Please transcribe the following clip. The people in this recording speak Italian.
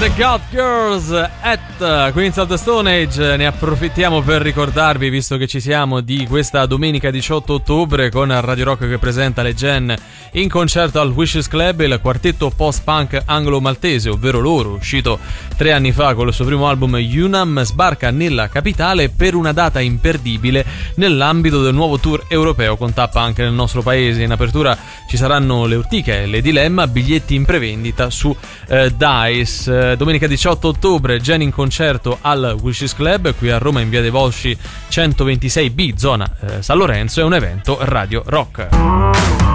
The God Girls at Queens of the Stone Age. Ne approfittiamo per ricordarvi, visto che ci siamo, di questa domenica 18 ottobre con Radio Rock che presenta le Gen in concerto al Wishes Club, il quartetto post-punk anglo-maltese, ovvero loro, uscito 3 anni fa con il suo primo album Unam, sbarca nella capitale per una data imperdibile nell'ambito del nuovo tour europeo con tappa anche nel nostro paese. In apertura ci saranno le Urtiche e le Dilemma, biglietti in prevendita su Dice. Domenica 18 ottobre Gen in concerto al Wishes Club qui a Roma in via dei Volsci 126B, zona San Lorenzo. È un evento Radio Rock.